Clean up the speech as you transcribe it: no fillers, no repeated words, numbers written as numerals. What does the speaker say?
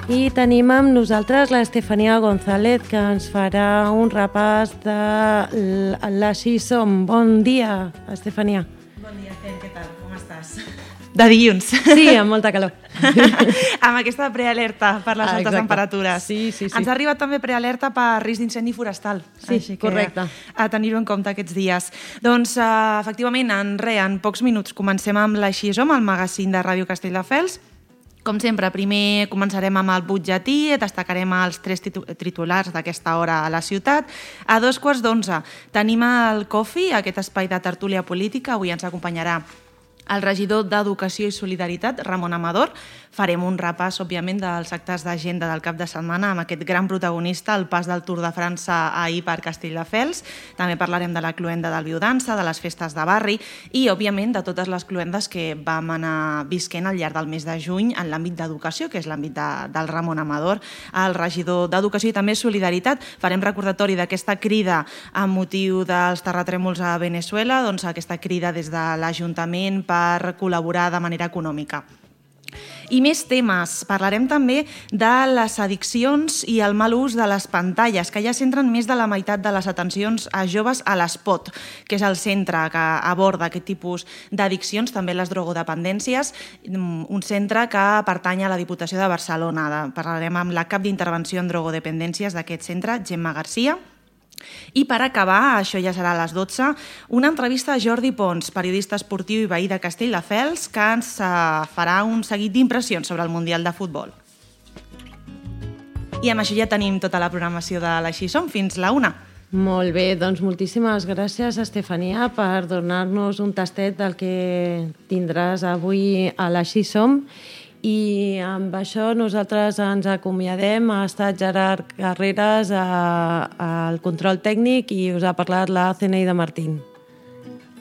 I tenim amb nosaltres l'Estefania González, que ens farà un repàs de l'Així Som. Bon dia, Estefania. Bon dia, Fen, què tal? Com estàs? De dilluns. Sí, amb molta calor. Amb aquesta prealerta per les altes temperatures. Sí. Ens ha arribat també prealerta per risc d'incendi forestal. Sí, així que correcte. A tenir-ho en compte aquests dies. Doncs, efectivament, en pocs minuts comencem amb l'Així Som, el magazín de Ràdio Castelldefels. Com sempre, primer començarem amb el butlletí, destacarem els 3 titulars d'aquesta hora a la ciutat. A 2:15 tenim el Coffee, aquest espai de tertúlia política. Avui ens acompanyarà el regidor d'Educació i Solidaritat, Ramon Amador. Farem un repàs, òbviament, dels actes d'agenda del cap de setmana amb aquest gran protagonista, el pas del Tour de França ahir per Castelldefels. També parlarem de la cloenda del Biodança, de les festes de barri i, òbviament, de totes les cloendes que vam anar visquent al llarg del mes de juny en l'àmbit d'educació, que és l'àmbit del Ramon Amador, el regidor d'Educació i també Solidaritat. Farem recordatori d'aquesta crida amb motiu dels terratrèmols a Veneçuela, doncs aquesta crida des de l'Ajuntament per col·laborar de manera econòmica. I més temes. Parlarem també de les addiccions i el mal ús de les pantalles, que ja centren més de la meitat de les atencions a joves a l'Espot, que és el centre que aborda aquest tipus d'addiccions, també les drogodependències, un centre que pertany a la Diputació de Barcelona. Parlarem amb la cap d'intervenció en drogodependències d'aquest centre, Gemma Garcia. I per acabar, això ja serà a les 12, una entrevista a Jordi Pons, periodista esportiu i veí de Castelldefels, que ens farà un seguit d'impressions sobre el Mundial de Futbol. I amb això ja tenim tota la programació de l'Així Som fins la 1. Molt bé, doncs moltíssimes gràcies, Estefania, per donar-nos un tastet del que tindràs avui a l'Així Som. I amb això nosaltres ens acomiadem. Ha estat Gerard Carreras al control tècnic i us ha parlat la Zeneida Martín.